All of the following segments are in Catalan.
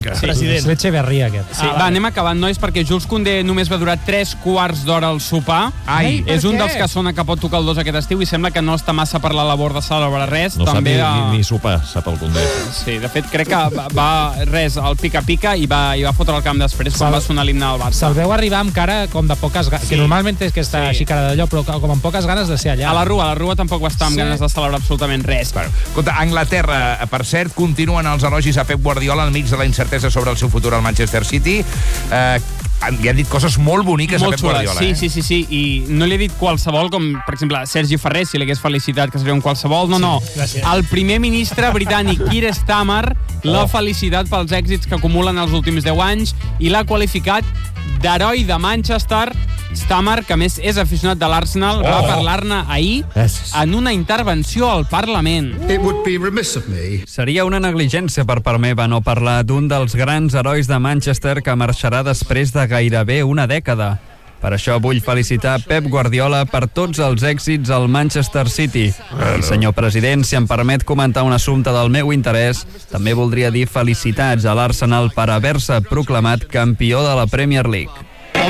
President. L'Echeverría, aquest. Sí, va, anem acabant, nois, perquè Jules Koundé només va durar 3 quarts d'hora al sopar. Ai, és un dels que sona que pot tocar el 2 aquest estiu i sembla que no està massa per la labor de celebrar res. No també sap ni sopar, sap el Koundé. Sí, de fet, crec que va res al pica-pica i va fotre el camp després quan va sonar l'himne del Barça. Se'l veu arribar amb cara com de poques ganes, que normalment és que està així cara d'allò, però com amb poques ganes de ser allà. A la Rua tampoc va estar amb ganes de celebrar absolutament res. Escolta, Anglaterra, per cert, continuen els elogis a Pep Guardiola enmig de la incertesa sobre el seu futur al Manchester City. Li han dit coses molt boniques a Pep Guardiola. Sí, i no li he dit qualsevol, com, per exemple, Sergi Ferrer, si l'hagués felicitat, que seria un qualsevol. No. El primer ministre britànic, Keir Starmer, l'ha felicitat pels èxits que acumulen els últims 10 anys i l'ha qualificat d'heroi de Manchester. Starmer, que a més és aficionat de l'Arsenal, va parlar-ne ahir en una intervenció al Parlament. Seria una negligència per part meva no parlar d'un dels grans herois de Manchester que marxarà després de gairebé una dècada. Per això vull felicitar Pep Guardiola per tots els èxits al Manchester City. I, senyor president, si em permet comentar un assumpte del meu interès, també voldria dir felicitats a l'Arsenal per haver-se proclamat campió de la Premier League.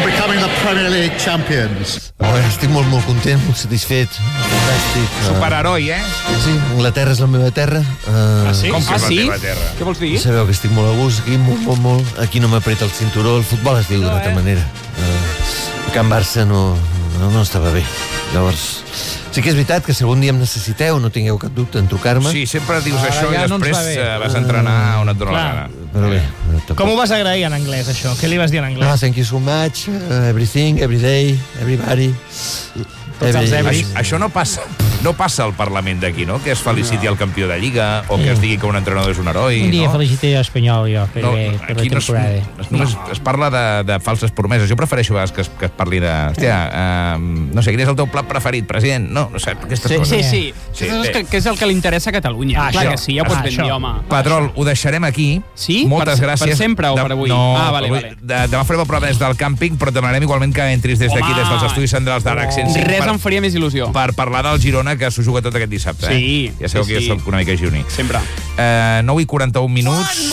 Estic molt content, molt satisfet. Fantàstic. Superheroi, Sí, Anglaterra és la meva terra. Sí? Com que és la teva terra? Què vols dir? Sabeu que estic molt a gust aquí, molt. Aquí no m'apreta el cinturó, el futbol es diu d'una altra manera. A Can Barça no estava bé. Llavors, sí que és veritat que si algun dia em necessiteu, no tingueu cap dubte en trucar-me. Sí, sempre dius això i després vas entrenar on et dona la gana. Però bé. Com ho vas agrair en anglès, això? Què li vas dir en anglès? Thank you so much, everything, every day, everybody. Això no passa al Parlament d'aquí, no? Que es feliciti el campió de Lliga o que es digui que un entrenador és un heroi, Un dia no? felicité l'Espanyol, jo, per aquí la temporada. només es parla de falses promeses. Jo prefereixo a vegades que es parli de... Hòstia, no sé, quin és el teu plat preferit, president? No sé, aquestes coses. Sí. Que és el que li interessa a Catalunya. Clar que sí, ja ho pots ben dir, home. Patrol, ho deixarem aquí. Sí? Moltes gràcies. Per sempre o per avui? No, vale. Demà farem el programa des del càmping, però demanarem igualment que entris des d'aquí, des dels estudis centrals d'Arac 105. Res em faria més il·lusió. Per parlar del Girona, que s'ho juga tot aquest dissabte. Sí. Ja sabeu que jo soc una mica gironí. Sempre. 9:41 minuts.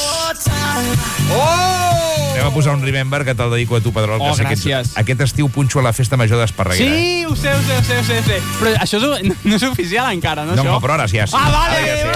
Anem a posar un Remember que te'l dedico a tu, Pedrol. Gràcies. Aquest estiu punxo a la festa major d'Esparreguera. Sí, ho sé. Però això no és oficial encara, no? No, però ara sí. Vale!